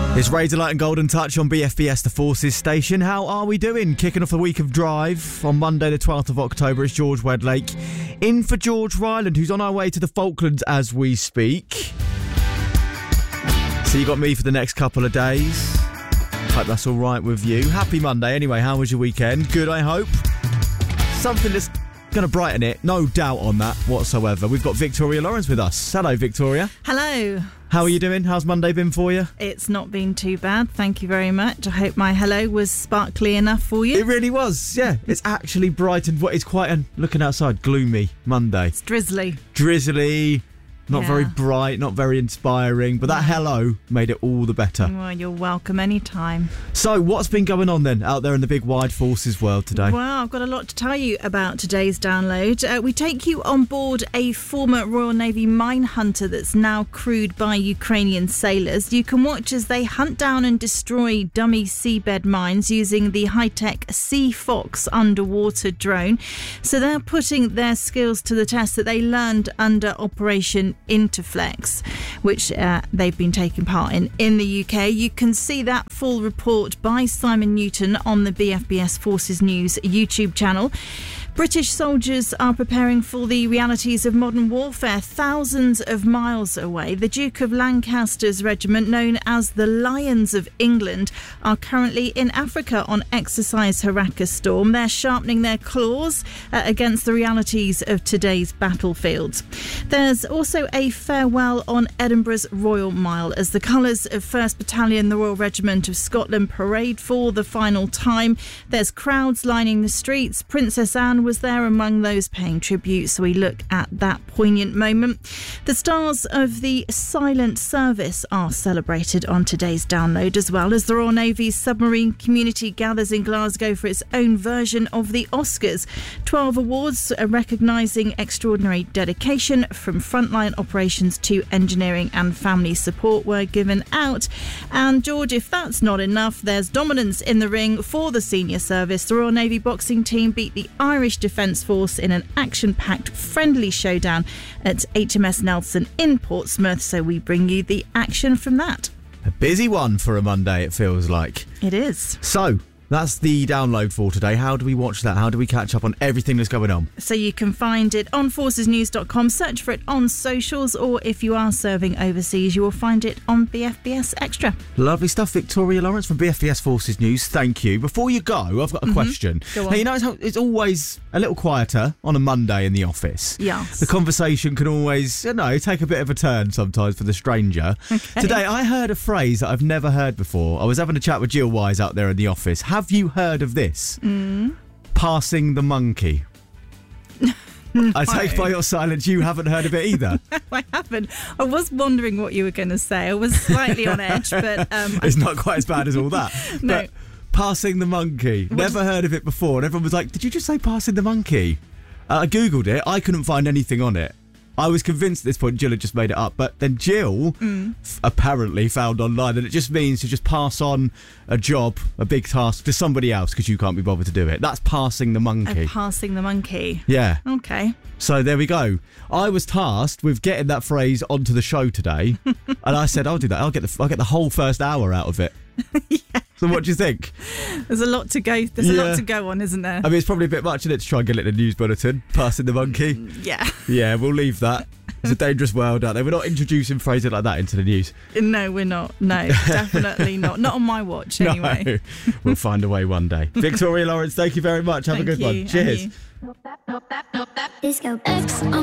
It's Razorlight and Golden Touch on BFBS, the Forces station. How are we doing? Kicking off the week of Drive on Monday the 12th of October. It's George Wedlake in for George Ryland, who's on our way to the Falklands as we speak. So you got me for the next couple of days. Hope that's all right with you. Happy Monday anyway. How was your weekend? Good, I hope. Something that's going to brighten it, no doubt on that whatsoever. We've got Victoria Lawrence with us. Hello, Victoria. Hello. How are you doing? How's Monday been for you? It's not been too bad, thank you very much. I hope my hello was sparkly enough for you. It really was, yeah. It's actually brightened. It's quite a, looking outside, gloomy Monday. It's drizzly. Drizzly, not very bright, not very inspiring, but that hello made it all the better. Well, you're welcome anytime. So, what's been going on then out there in the big wide Forces world today? Well, I've got a lot to tell you about today's download. We take you on board a former Royal Navy mine hunter that's now crewed by Ukrainian sailors. You can watch as they hunt down and destroy dummy seabed mines using the high-tech Sea Fox underwater drone. So they're putting their skills to the test that they learned under Operation Interflex, which they've been taking part in the UK. You can see that full report by Simon Newton on the BFBS Forces News YouTube channel. British soldiers are preparing for the realities of modern warfare thousands of miles away. The Duke of Lancaster's regiment, known as the Lions of England, are currently in Africa on exercise Haraka Storm. They're sharpening their claws against the realities of today's battlefields. There's also a farewell on Edinburgh's Royal Mile as the colours of 1st Battalion, the Royal Regiment of Scotland, parade for the final time. There's crowds lining the streets. Princess Anne was there among those paying tribute, so we look at that poignant moment. The stars of the silent service are celebrated on today's download, as well as the Royal Navy's submarine community gathers in Glasgow for its own version of the Oscars. 12 awards recognising extraordinary dedication from frontline operations to engineering and family support were given out. And George, if that's not enough, there's dominance in the ring for the senior service. The Royal Navy boxing team beat the Irish Defence Force in an action-packed friendly showdown at HMS Nelson in Portsmouth, so we bring you the action from that. A busy one for a Monday, it feels like. It is. So, that's the download for today. How do we watch that? How do we catch up on everything that's going on? So you can find it on forcesnews.com, search for it on socials, or if you are serving overseas, you will find it on BFBS Extra. Lovely stuff. Victoria Lawrence from BFBS Forces News, thank you. Before you go, I've got a question. Go on. Now, you know how it's always a little quieter on a Monday in the office. Yes. The conversation can always, take a bit of a turn sometimes for the stranger. Okay. Today, I heard a phrase that I've never heard before. I was having a chat with Jill Wise out there in the office. Have you heard of this? Passing the monkey. No. I take by your silence you haven't heard of it either. No, I haven't. I was wondering what you were going to say. I was slightly on edge, but... it's not quite as bad as all that. No. But passing the monkey. Never heard of it before. And everyone was like, did you just say passing the monkey? I Googled it. I couldn't find anything on it. I was convinced at this point Jill had just made it up, but then Jill apparently found online that it just means to just pass on a job, a big task, to somebody else because you can't be bothered to do it. That's passing the monkey. Passing the monkey. Yeah. Okay. So there we go. I was tasked with getting that phrase onto the show today, and I said I'll do that. I'll get the whole first hour out of it. Yeah. So what do you think? There's a lot to go. There's a lot to go on, isn't there? I mean, it's probably a bit much in it to try and get it in the news bulletin. Passing the monkey. Yeah. Yeah, we'll leave that. It's a dangerous world out there. We're not introducing phrases like that into the news. No, we're not. No, definitely not. Not on my watch, anyway. No. We'll find a way one day. Victoria Lawrence, thank you very much. Have a good one. Cheers. Disco X.